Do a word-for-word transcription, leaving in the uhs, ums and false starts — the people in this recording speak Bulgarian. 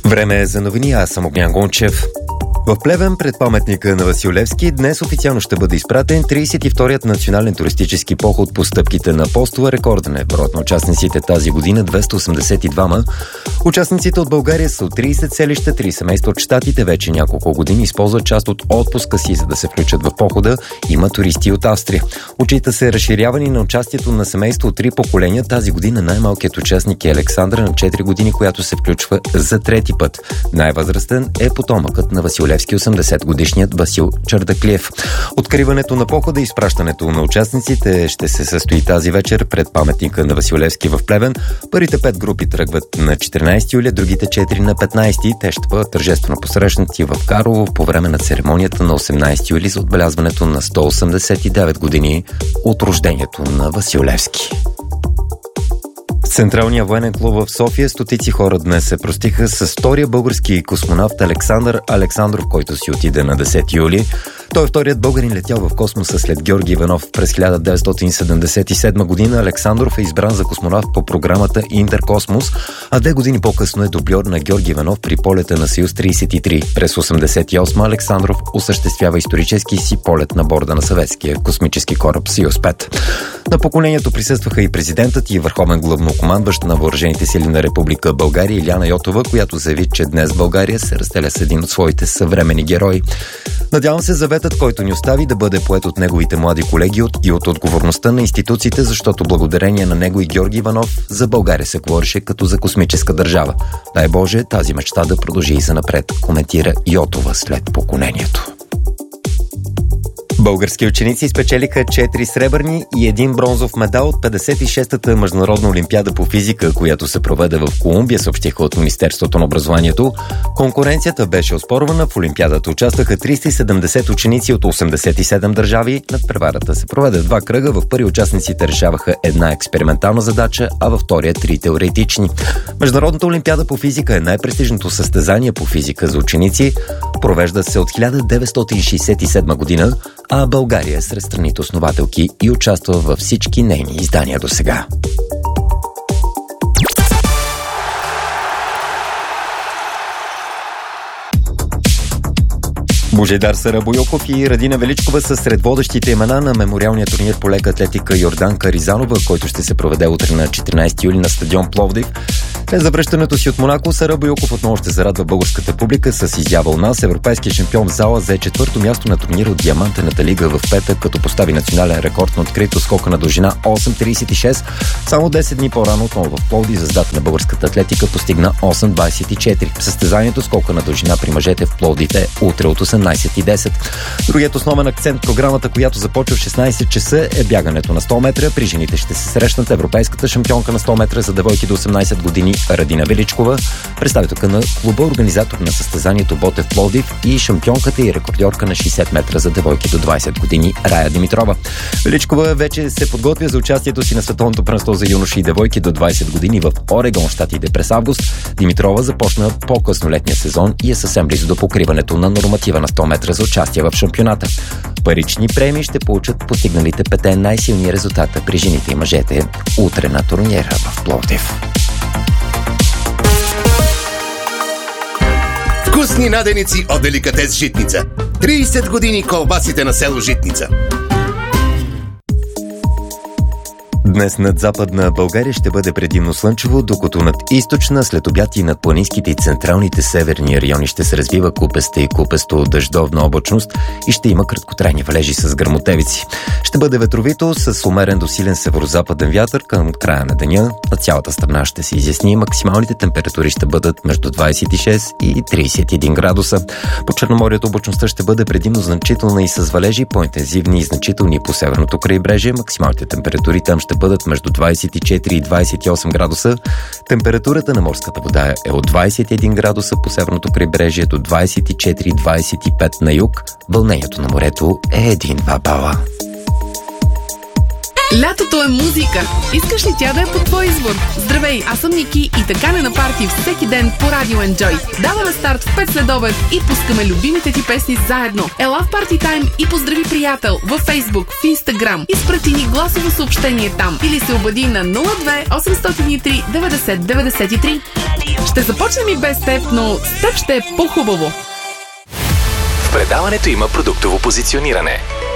Време е за новини, аз съм Огнян Гончев. В Плевен пред паметника на Васил Левски днес официално ще бъде изпратен тридесет и вторият национален туристически поход по стъпките на Апостола. Рекорден е броят на участниците тази година – двеста осемдесет и двама. Участниците от България са от тридесет селища, три семейства от щатите. Вече няколко години използват част от отпуска си, за да се включат в похода. Има туристи от Австрия. Отчита се разширяване на участието на семейство от три поколения. Тази година най-малкият участник е Александра на четири години, която се включва за трети път. Най-възрастен е потомъкът на Васил Левски, осемдесетгодишният Васил Чардаклиев. Откриването на похода и изпращането на участниците ще се състои тази вечер пред паметника на Васил Левски в Плевен. Първите пет групи тръгват на четиринадесети юли, другите четири на петнадесети. Те ще бъдат тържествено посрещнати в Карлово по време на церемонията на осемнадесети юли за отбелязването на сто осемдесет и девет години от рождението на Васил Левски. В Централния военен клуб в София стотици хора днес се простиха с втория български космонавт Александър Александров, който си отиде на десети юли. Той е вторият българин летял в космоса след Георги Иванов. През хиляда деветстотин седемдесет и седма година Александров е избран за космонавт по програмата Интеркосмос, а две години по-късно е дубльор на Георги Иванов при полета на Съюз тридесет и три. През осемдесет и осма Александров осъществява исторически си полет на борда на съветския космически кораб Съюз пет. На поколението присъстваха и президентът и върховен главнокомандващ на въоръжените сили на Република България Илияна Йотова, която заяви, че днес България се разделя с един от своите съвременни герои. Надявам се заветът, който ни остави, да бъде поет от неговите млади колеги и от отговорността на институциите, защото благодарение на него и Георги Иванов за България се говореше като за космическа държава. Дай Боже, тази мечта да продължи и занапред, коментира Йотова след поклонението. Български ученици спечелиха четири сребърни и един бронзов медал от петдесет и шестата международна олимпиада по физика, която се проведе в Колумбия, съобщиха от Министерството на образованието. Конкуренцията беше оспорвана. В олимпиадата участваха триста и седемдесет ученици от осемдесет и седем държави. Надпреварата се проведе два кръга. В първи участниците решаваха една експериментална задача, а във втория три теоретични. Международната олимпиада по физика е най-престижното състезание по физика за ученици. Провежда се от хиляда деветстотин шейсет и седма година, а България е сред страните основателки и участва във всички нейни издания до сега. Божидар Сарабойоков и Радина Величкова са сред водещите имена на мемориалния турнир по лека атлетика Йорданка Ризанова, който ще се проведе утре на четиринадесети юли на стадион Пловдив. След завръщането си от Монако, Сарабойоков отново ще зарадва българската публика с изява у нас. Европейският шампион в зала зае четвърто място на турнира от Диамантената лига в петък, като постави национален рекорд на открито скока на дължина осем тридесет и шест. Само десет дни по-рано отново в Пловдив звездата на българската атлетика постигна осем двадесет и четири. Състезанието скока на дължина при мъжете в Пловдив е утре от осемнадесет и десет. Другият основен акцент в програмата, която започва в шестнадесет часа, е бягането на сто метра. При жените ще се срещнат европейската шампионка на сто метра за девойки до осемнадесет години Радина Величкова, представителка на клуба, организатор на състезанието Ботев Пловдив, и шампионката и рекордьорка на шейсет метра за девойки до двадесет години Рая Димитрова. Величкова вече се подготвя за участието си на световното първенство за юноши и девойки до двадесет години в Орегон, щатите, през август. Димитрова започна по-късно летния сезон и е съвсем близо до покриването на норматива на сто метра за участие в шампионата. Парични премии ще получат постигналите пете най-силни резултата при жените и мъжете утре на турнира в Пловдив. Вкусни наденици от Деликатес Житница. тридесет години колбасите на село Житница. Днес над западна България ще бъде предимно слънчево, докато над източна, след обяд и над планинските и централните северни райони ще се развива купеста и купесто дъждовна облачност и ще има краткотрайни валежи с гръмотевици. Ще бъде ветровито с умерен до силен северозападен вятър към края на деня. На цялата страна ще се изясни. Максималните температури ще бъдат между двадесет и шест и тридесет и един градуса. По Черноморието облачността ще бъде предимно значителна и с валежи, по-интензивни и значителни по северното крайбрежие. Максималните температури там ще бъдат между двадесет и четири и двадесет и осем градуса. Температурата на морската вода е от двадесет и един градуса по северното крайбрежие до двадесет и четири и двадесет и пет на юг. Вълнението на морето е един-два бала. Лятото е музика. Искаш ли тя да е по твой избор? Здравей, аз съм Ники и така не на парти всеки ден по Радио Enjoy. Даваме старт в пет следобед и пускаме любимите ти песни заедно. Ела в Парти Тайм и поздрави приятел във Facebook, в Instagram. Изпрати ни гласово съобщение там или се обади на нула две осемстотин и три деветдесет деветдесет и три. Ще започнем и без теб, но с теб ще е по-хубаво. В предаването има продуктово позициониране.